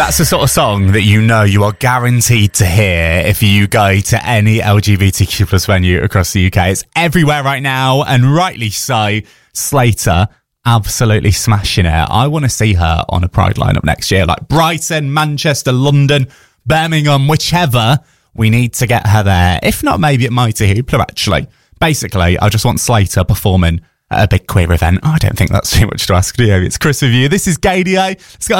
That's the sort of song that you are guaranteed to hear if you go to any LGBTQ plus venue across the UK. It's everywhere right now, and rightly so. Slater, absolutely smashing it. I want to see her on a Pride lineup next year, like Brighton, Manchester, London, Birmingham, whichever. We need to get her there. If not, maybe at Mighty Hoopla, actually. Basically, I just want Slater performing at a big queer event. I don't think that's too much to ask, do you? It's Chris with you. This is Gaydio. Let's go